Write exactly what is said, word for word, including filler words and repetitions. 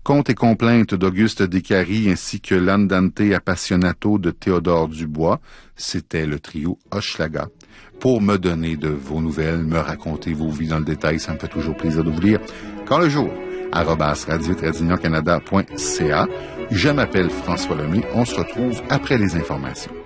Contes et complaintes d'Auguste Descaries ainsi que l'Andante Appassionato de Théodore Dubois. C'était le trio Hochelaga. Pour me donner de vos nouvelles, me raconter vos vies dans le détail, ça me fait toujours plaisir de vous lire. Quand le jour, arobase radio tradunioncanada point c a. Je m'appelle François Lemay. On se retrouve après les informations.